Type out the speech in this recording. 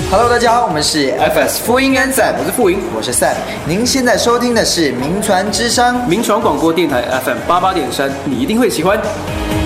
Hello， 大家好，我们是 FS 富音安仔，我是富音， 我是 Sam。您现在收听的是名传之声民传广播电台 FM 88.3，你一定会喜欢。